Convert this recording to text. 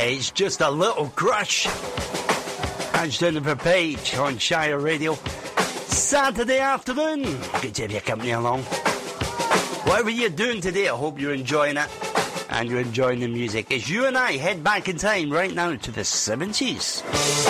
It's Just a Little Crush. Hands down for Page on Shire Radio. Saturday afternoon. Good to have your company along. Whatever you're doing today, I hope you're enjoying it. And you're enjoying the music. As you and I head back in time right now to the 70s.